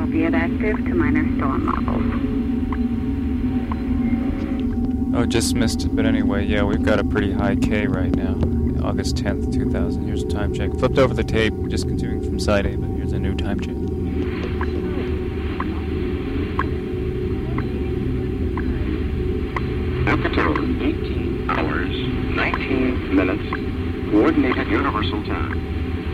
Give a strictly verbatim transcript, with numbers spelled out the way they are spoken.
Soviet active to minus storm models. Oh, just missed it, but anyway, yeah, we've got a pretty high K right now. August tenth, two thousand. Here's a time check. Flipped over the tape, just continuing from side A, but here's a new time check. Altitude eighteen hours, nineteen minutes, coordinated universal time.